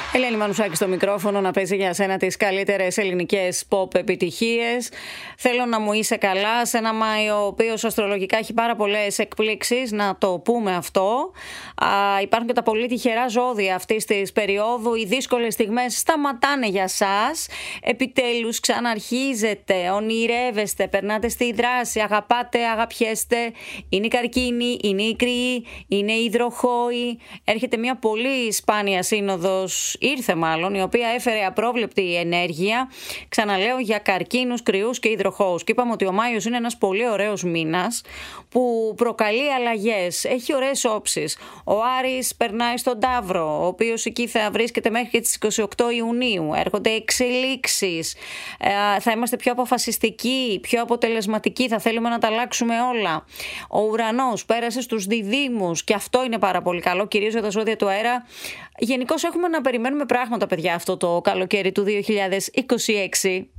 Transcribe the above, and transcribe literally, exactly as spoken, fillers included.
Ελένη Μανουσάκη στο μικρόφωνο, να παίζει για σένα τις καλύτερες ελληνικές pop επιτυχίες. Θέλω να μου είσαι καλά σε ένα Μάιο ο οποίος αστρολογικά έχει πάρα πολλές εκπλήξεις, να το πούμε αυτό. Α, υπάρχουν και τα πολύ τυχερά ζώδια αυτής της περίοδου. Οι δύσκολες στιγμές σταματάνε για σας. Επιτέλους ξαναρχίζετε, ονειρεύεστε, περνάτε στη δράση, αγαπάτε, αγαπιέστε. Είναι οι καρκίνοι, είναι οι κρυοί, είναι οι υδροχόοι. Έρχεται μια πολύ σπάνια σύνοδος. Ήρθε μάλλον, η οποία έφερε απρόβλεπτη ενέργεια. Ξαναλέω, για καρκίνους, κρυούς και υδροχόους. Και είπαμε ότι ο Μάιος είναι ένας πολύ ωραίος μήνας που προκαλεί αλλαγές. Έχει ωραίες όψεις. Ο Άρης περνάει στον Ταύρο, ο οποίος εκεί θα βρίσκεται μέχρι και τις είκοσι οκτώ Ιουνίου. Έρχονται εξελίξεις. Ε, θα είμαστε πιο αποφασιστικοί, πιο αποτελεσματικοί. Θα θέλουμε να τα αλλάξουμε όλα. Ο Ουρανός πέρασε στους Διδύμους και αυτό είναι πάρα πολύ καλό, κυρίως για τα ζώδια του αέρα. Γενικώς έχουμε να περιμένουμε πράγματα, παιδιά, αυτό το καλοκαίρι του δύο χιλιάδες είκοσι έξι.